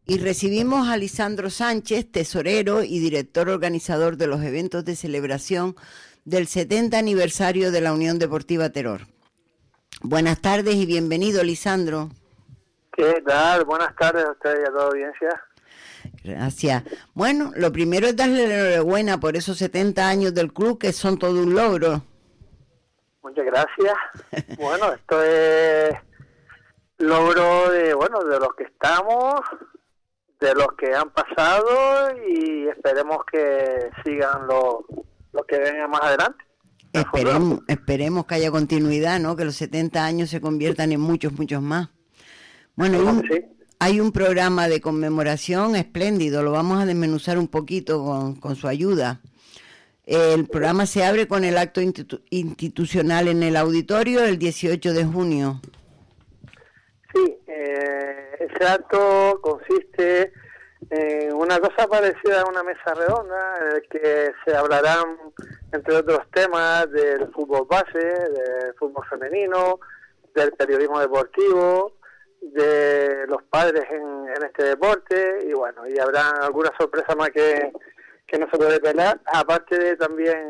Y recibimos a Lisandro Sánchez, tesorero y director organizador de los eventos de celebración del 70 aniversario de la Unión Deportiva Teror. Buenas tardes y bienvenido, Lisandro. ¿Qué tal? Buenas tardes a ustedes y a toda la audiencia. Gracias. Bueno, lo primero es darle la enhorabuena por esos 70 años del club, que son todo un logro. Muchas gracias. Bueno, esto es logro de los que estamos, de los que han pasado, y esperemos que sigan los que vengan más adelante. Esperemos que haya continuidad, ¿no? Que los 70 años se conviertan en muchos más. Bueno, hay un programa de conmemoración espléndido, lo vamos a desmenuzar un poquito con su ayuda. El programa se abre con el acto institucional en el auditorio el 18 de junio. Sí, ese acto consiste en una cosa parecida a una mesa redonda, en el que se hablarán, entre otros temas, del fútbol base, del fútbol femenino, del periodismo deportivo, de los padres en este deporte, y bueno, y habrá alguna sorpresa más que no se puede pelar, aparte de también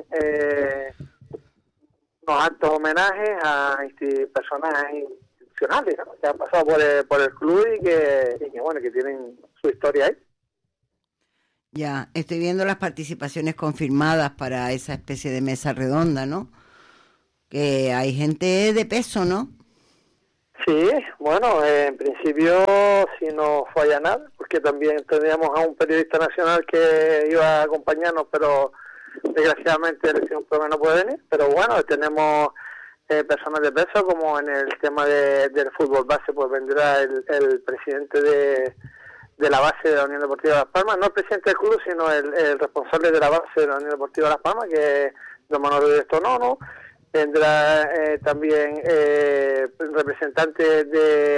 unos actos homenajes a personajes institucionales, ¿no?, que han pasado por el club y que tienen su historia ahí. Ya, estoy viendo las participaciones confirmadas para esa especie de mesa redonda, ¿no? Que hay gente de peso, ¿no? Sí, bueno, en principio, si no falla nada, porque también teníamos a un periodista nacional que iba a acompañarnos, pero desgraciadamente el señor Plomer no puede venir. Pero bueno, tenemos personas de peso, como en el tema del fútbol base, pues vendrá el presidente de la base de la Unión Deportiva Las Palmas, no el presidente del club, sino el responsable de la base de la Unión Deportiva Las Palmas, que es don Manuel de Estonono. Vendrá también representantes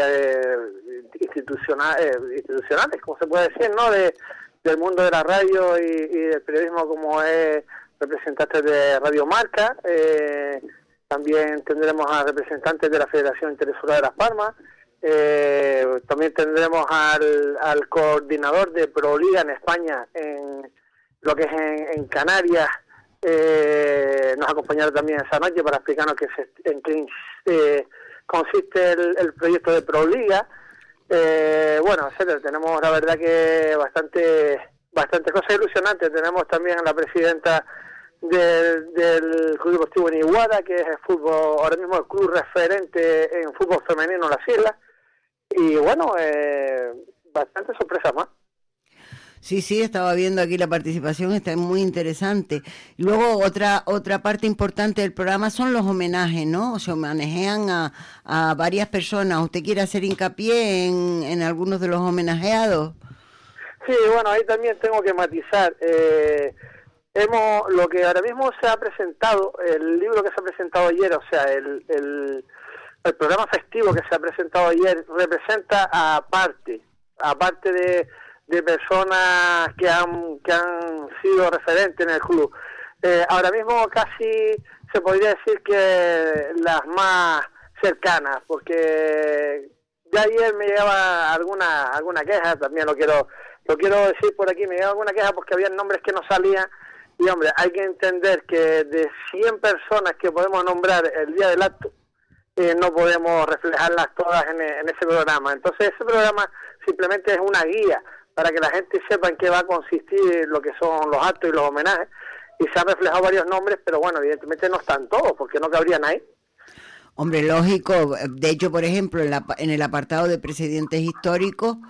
institucionales, como se puede decir, ¿no?, del mundo de la radio y del periodismo, como es representantes de Radio Marca. También tendremos a representantes de la Federación Interescolar de Las Palmas. También tendremos al coordinador de Proliga en España, en lo que es en Canarias. Nos acompañará también esa noche para explicarnos en qué consiste el proyecto de Proliga. Etcétera. Tenemos, la verdad, que bastante cosas ilusionantes. Tenemos también a la presidenta del Club Deportivo Niguada, que es el fútbol, ahora mismo el club referente en fútbol femenino en las islas. Y bueno, bastante sorpresas más. Sí, estaba viendo aquí la participación, está muy interesante. Luego otra parte importante del programa son los homenajes, ¿no? Se homenajean a varias personas. ¿Usted quiere hacer hincapié en algunos de los homenajeados? Sí, bueno, ahí también tengo que matizar. Lo que ahora mismo se ha presentado, el libro que se ha presentado ayer, o sea, el programa festivo que se ha presentado ayer, representa aparte de personas que han sido referentes en el club. Ahora mismo casi se podría decir que las más cercanas, porque ya ayer me llegaba alguna queja, también lo quiero decir por aquí, me llegaba alguna queja porque había nombres que no salían, y hombre, hay que entender que de 100 personas que podemos nombrar el día del acto, no podemos reflejarlas todas en ese programa. Entonces ese programa simplemente es una guía para que la gente sepa en qué va a consistir lo que son los actos y los homenajes, y se han reflejado varios nombres, pero bueno, evidentemente no están todos, porque no cabrían ahí. Hombre, lógico. De hecho, por ejemplo, en el apartado de presidentes históricos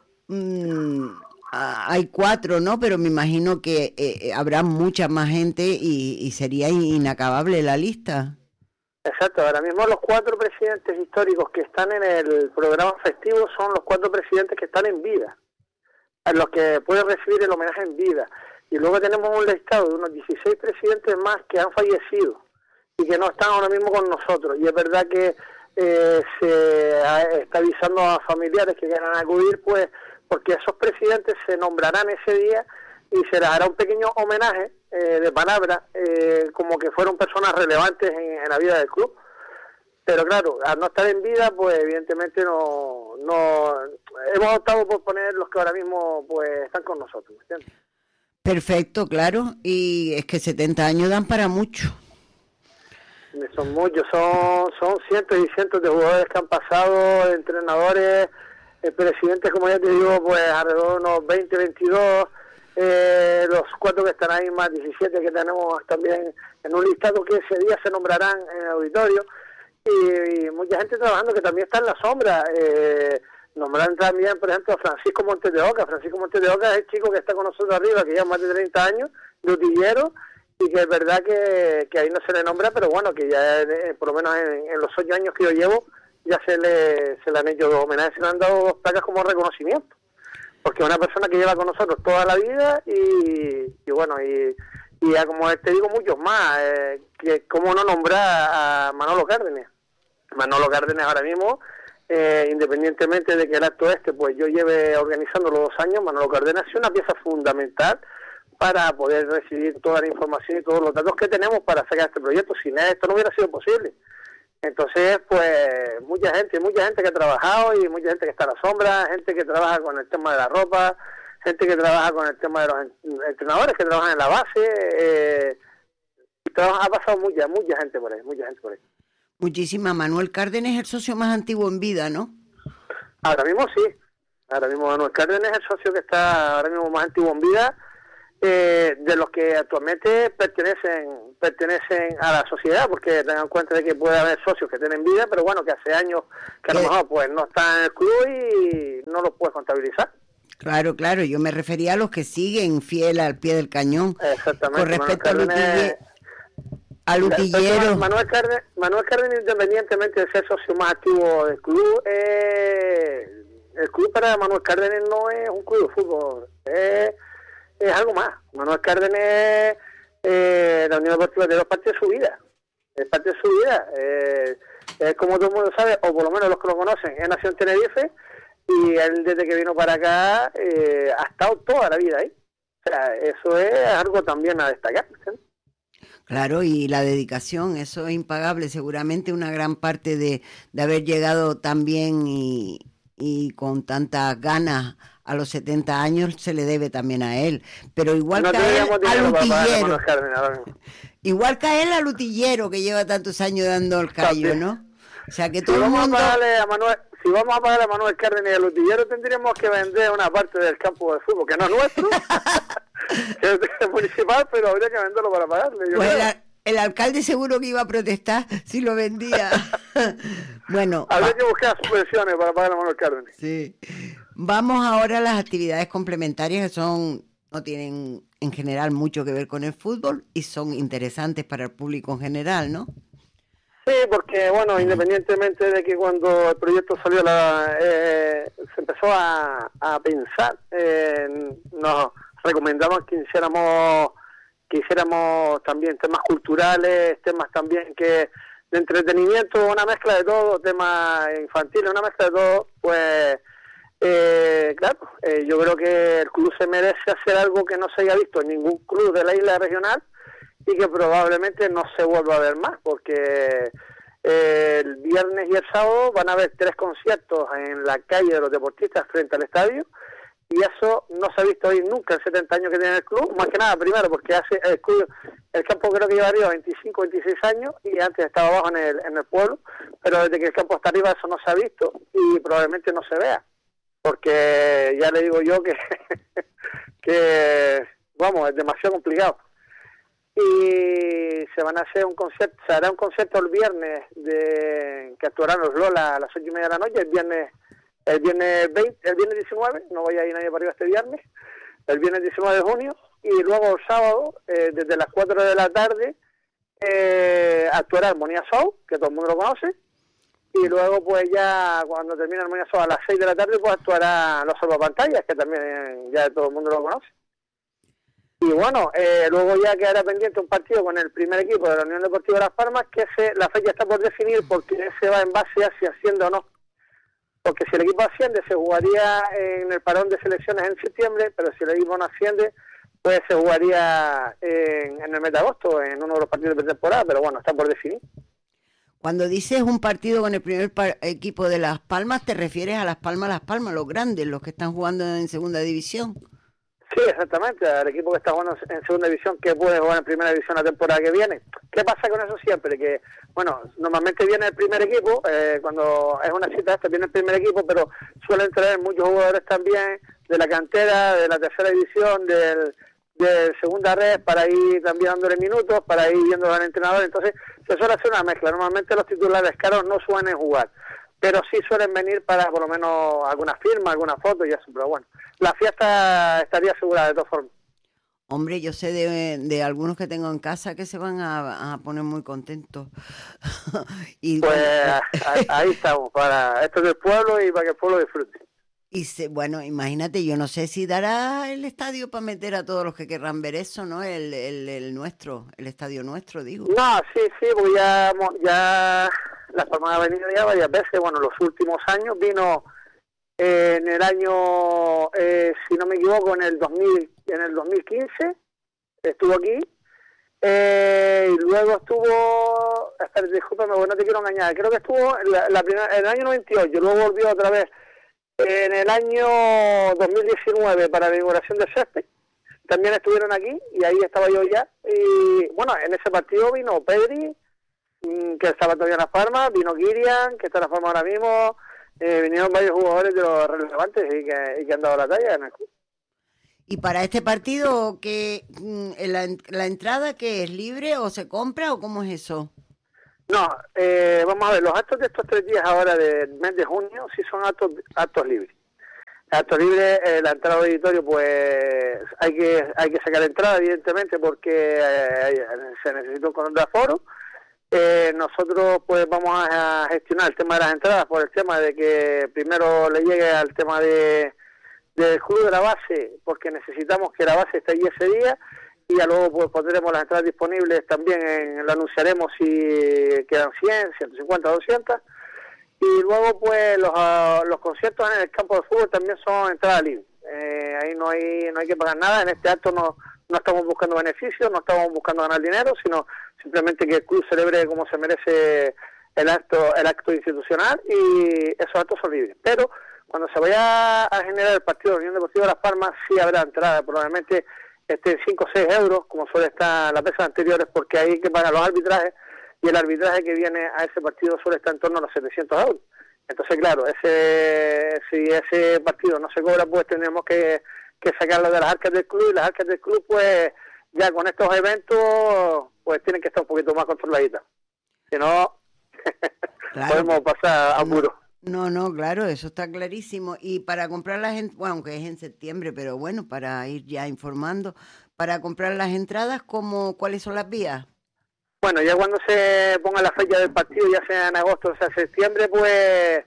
hay 4, ¿no? Pero me imagino que habrá mucha más gente y sería inacabable la lista. Exacto, ahora mismo los 4 presidentes históricos que están en el programa festivo son los 4 presidentes que están en vida, a los que pueden recibir el homenaje en vida. Y luego tenemos un listado de unos 16 presidentes más que han fallecido y que no están ahora mismo con nosotros. Y es verdad que se está avisando a familiares que quieran acudir, pues porque esos presidentes se nombrarán ese día y se les hará un pequeño homenaje de palabra, como que fueron personas relevantes en la vida del club. Pero claro, al no estar en vida, pues evidentemente no hemos hemos optado por poner los que ahora mismo pues están con nosotros, ¿me entiendes? Perfecto, claro, y es que 70 años dan para mucho. Son muchos, son cientos y cientos de jugadores que han pasado, entrenadores, presidentes, como ya te digo, pues alrededor de unos 20, 22, los 4 que están ahí, más 17 que tenemos también en un listado que ese día se nombrarán en el auditorio, y mucha gente trabajando que también está en la sombra. Nombrarán también, por ejemplo, a Francisco Montes de Oca. Francisco Montes de Oca es el chico que está con nosotros arriba, que lleva más de 30 años, de utillero, y que es verdad que ahí no se le nombra, pero bueno, que ya por lo menos en los 8 años que yo llevo, ya se le han hecho 2 homenajes, se le han dado 2 placas como reconocimiento, porque es una persona que lleva con nosotros toda la vida, y bueno, y ya como te digo, muchos más, que cómo no nombrar a Manolo Cárdenas. Manolo Cárdenas ahora mismo, independientemente de que el acto pues yo lleve organizándolo 2 años, Manolo Cárdenas es una pieza fundamental para poder recibir toda la información y todos los datos que tenemos para sacar este proyecto. Sin él esto no hubiera sido posible. Entonces, pues mucha gente que ha trabajado, y mucha gente que está a la sombra, gente que trabaja con el tema de la ropa, gente que trabaja con el tema de los entrenadores que trabajan en la base, ha pasado mucha gente por ahí, Muchísima. Manuel Cárdenas es el socio más antiguo en vida, ¿no? Ahora mismo sí. Ahora mismo Manuel Cárdenas es el socio que está ahora mismo más antiguo en vida, de los que actualmente pertenecen a la sociedad, porque tengan en cuenta de que puede haber socios que tienen vida, pero bueno, que hace años que a lo mejor pues no están en el club y no los puedes contabilizar. Claro, yo me refería a los que siguen fiel al pie del cañón. Exactamente. Con respecto al utillero. Manuel Cárdenas, independientemente de ser socio más activo del club, el club para Manuel Cárdenas no es un club de fútbol, es algo más. Manuel Cárdenas, la Unión Deportiva de dos partes de su vida, es parte de su vida. Es como todo el mundo sabe, o por lo menos los que lo conocen, es nació en Tenerife, y él desde que vino para acá ha estado toda la vida ahí. O sea, eso es algo también a destacar, ¿sí? Claro, y la dedicación, eso es impagable. Seguramente una gran parte de haber llegado tan bien y con tantas ganas a los 70 años se le debe también a él. Pero igual que a él, al utillero. Igual que a él, al utillero, que lleva tantos años dando el callo, ¿no? O sea, que todo el mundo... Si vamos a pagar a Manuel Cárdenas y al utillero, tendríamos que vender una parte del campo de fútbol, que no es nuestro, que es municipal, pero habría que venderlo para pagarle. Pues el alcalde seguro que iba a protestar si lo vendía. Bueno, habría que buscar subvenciones para pagar a Manuel Cárdenas. Sí. Vamos ahora a las actividades complementarias, que no tienen en general mucho que ver con el fútbol y son interesantes para el público en general, ¿no? Sí, porque bueno, independientemente de que cuando el proyecto salió se empezó a pensar, nos recomendaban que hiciéramos también temas culturales, temas también que de entretenimiento, una mezcla de todo, temas infantiles, una mezcla de todo. Pues claro, yo creo que el club se merece hacer algo que no se haya visto en ningún club de la isla regional, y que probablemente no se vuelva a ver más, porque el viernes y el sábado van a haber 3 conciertos en la calle de los deportistas frente al estadio, y eso no se ha visto hoy nunca en 70 años que tiene el club. Más que nada, primero porque hace el campo creo que lleva arriba 25, 26 años, y antes estaba abajo en el pueblo, pero desde que el campo está arriba eso no se ha visto, y probablemente no se vea, porque ya le digo yo que vamos, es demasiado complicado. Y se hará un concierto el viernes que actuarán los Lola a las 8:30 de la noche, el viernes 19, no vaya a ir nadie para arriba este viernes, el viernes 19 de junio, y luego el sábado, desde las 4 de la tarde, actuará Armonía Show, que todo el mundo lo conoce, y luego pues ya cuando termine Armonía Show a las 6 de la tarde, pues actuará Los Salvapantallas, que también ya todo el mundo lo conoce. Y bueno, luego ya quedará pendiente un partido con el primer equipo de la Unión Deportiva Las Palmas, que la fecha está por definir, porque se va en base a si asciende o no. Porque si el equipo asciende, se jugaría en el parón de selecciones en septiembre, pero si el equipo no asciende, pues se jugaría en el mes de agosto, en uno de los partidos de pretemporada, pero bueno, está por definir. Cuando dices un partido con el primer equipo de Las Palmas, ¿te refieres a Las Palmas, los grandes, los que están jugando en segunda división? Sí, exactamente, al equipo que está jugando en segunda división, que puede jugar en primera división la temporada que viene. ¿Qué pasa con eso siempre? Que, bueno, normalmente viene el primer equipo, cuando es una cita esta, viene el primer equipo, pero suelen traer muchos jugadores también de la cantera, de la tercera división, de segunda red, para ir también dándole minutos, para ir viendo al entrenador. Entonces se suele hacer una mezcla. Normalmente los titulares caros no suelen jugar, pero sí suelen venir para por lo menos alguna firma, alguna foto y eso. Pero bueno, la fiesta estaría asegurada de todas formas. Hombre, yo sé de algunos que tengo en casa que se van a poner muy contentos. Y pues ahí estamos, para esto del pueblo y para que el pueblo disfrute. Bueno, imagínate, yo no sé si dará el estadio para meter a todos los que querrán ver eso, ¿no? El nuestro, el estadio nuestro, digo. No, sí, porque ya Las Palmas ha venido ya varias veces. Bueno, los últimos años vino en el año, si no me equivoco, en el 2015 estuvo aquí. Y luego estuvo, espera, discúlpame, porque no te quiero engañar, creo que estuvo en el año 98, luego volvió otra vez en el año 2019 para la inauguración del césped. También estuvieron aquí y ahí estaba yo ya. Y bueno, en ese partido vino Pedri, que estaba todavía en Las Palmas, vino Kirian, que está en Las Palmas ahora mismo. Vinieron varios jugadores de los relevantes y que han dado la talla en el club. ¿Y para este partido que la entrada que es libre o se compra o cómo es eso? No, vamos a ver, los actos de estos 3 días ahora del mes de junio sí son actos libres. Actos libres, la entrada al auditorio pues hay que sacar entrada evidentemente porque se necesita un control de aforo. Nosotros pues vamos a gestionar el tema de las entradas por el tema de que primero le llegue al tema del club de la base, porque necesitamos que la base esté allí ese día, y ya luego pues pondremos las entradas disponibles también, lo anunciaremos si quedan 100, 150, 200, y luego pues los conciertos en el campo de fútbol también son entrada libre. Ahí no hay que pagar nada. En este acto no estamos buscando beneficios, no estamos buscando ganar dinero, sino simplemente que el club celebre como se merece el acto institucional, y esos actos son libres. Pero cuando se vaya a generar el partido de Unión Deportiva de Las Palmas, sí habrá entrada, probablemente 5 o 6 euros, como suele estar las veces anteriores, porque hay que pagar los arbitrajes, y el arbitraje que viene a ese partido suele estar en torno a los 700 euros. Entonces, claro, si ese partido no se cobra, pues tendremos que sacarlo de las arcas del club, y las arcas del club, pues ya con estos eventos, pues tienen que estar un poquito más controladitas. Si no, claro, podemos pasar a muro. No, claro, eso está clarísimo. Y para comprar las entradas, bueno, aunque es en septiembre, pero bueno, para ir ya informando, para comprar las entradas, ¿cuáles son las vías? Bueno, ya cuando se ponga la fecha del partido, ya sea en agosto o sea septiembre, pues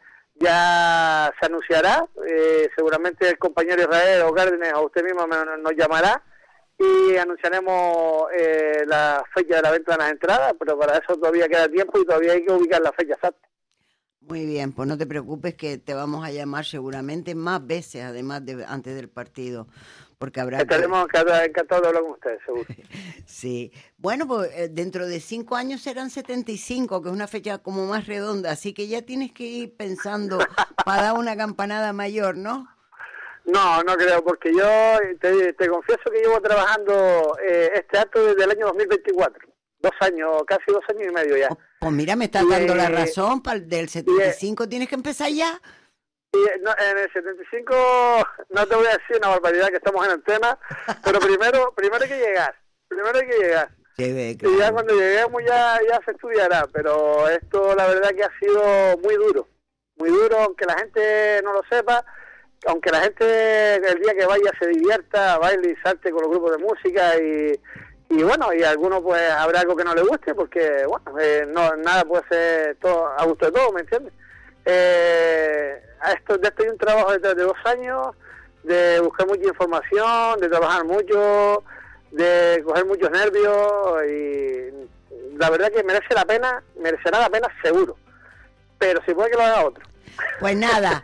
ya se anunciará. Seguramente el compañero Israel o Cárdenas o usted mismo nos llamará y anunciaremos la fecha de la venta de las entradas, pero para eso todavía queda tiempo y todavía hay que ubicar la fecha exacta. Muy bien, pues no te preocupes que te vamos a llamar seguramente más veces, además de antes del partido, porque habrá... Estaremos encantados de hablar con ustedes, seguro. Sí, bueno, pues dentro de 5 años serán 75, que es una fecha como más redonda, así que ya tienes que ir pensando para dar una campanada mayor, ¿no? No creo, porque yo te confieso que llevo trabajando este acto desde el año 2024. 2 años, casi 2 años y medio ya. Pues mira, me estás dando la razón, del 75 tienes que empezar ya. En el 75 no te voy a decir una barbaridad que estamos en el tema, pero primero hay que llegar. Sí, claro. Y ya cuando lleguemos ya se estudiará, pero esto la verdad que ha sido muy duro, aunque la gente no lo sepa, aunque la gente el día que vaya se divierta, baile y salte con los grupos de música y bueno, y a alguno pues habrá algo que no le guste, porque bueno, nada puede ser todo a gusto de todo, ¿me entiendes? De esto hay un trabajo de 2 años, de buscar mucha información, de trabajar mucho, de coger muchos nervios, y la verdad que merecerá la pena seguro, pero si puede que lo haga otro. Pues nada,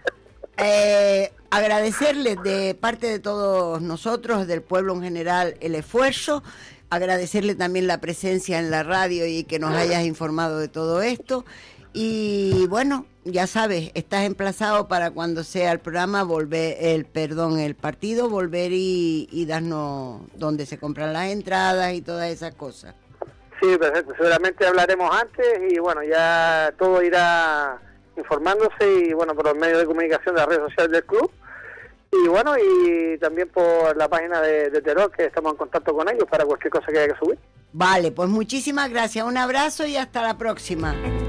agradecerles de parte de todos nosotros, del pueblo en general, el esfuerzo. agradecerle también la presencia en la radio y que nos hayas informado de todo esto. Y bueno, ya sabes, estás emplazado para cuando sea el programa, el partido, volver y darnos dónde se compran las entradas y todas esas cosas. Sí, perfecto. Seguramente hablaremos antes y bueno, ya todo irá informándose y bueno, por los medios de comunicación de las redes sociales del club. Y bueno, y también por la página de Terror, que estamos en contacto con ellos para cualquier cosa que haya que subir. Vale, pues muchísimas gracias. Un abrazo y hasta la próxima.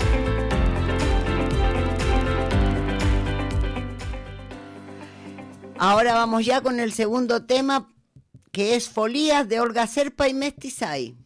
Ahora vamos ya con el segundo tema, que es Folías de Olga Cerpa y Mestizay.